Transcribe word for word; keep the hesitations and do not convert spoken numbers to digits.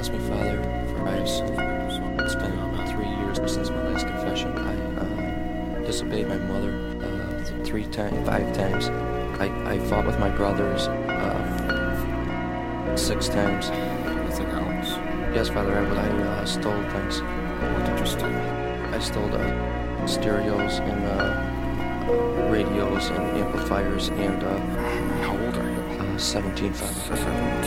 against me, Father, for I have sinned. It's been about three years since my last confession. I uh, disobeyed my mother uh, three times, five times. I, I fought with my brothers uh, six times. Anything else? Yes, Father, I, I uh, stole things. What did you steal? I stole uh, stereos and uh, radios and amplifiers and uh, How old are you? uh, seventeen, Father. seventeen.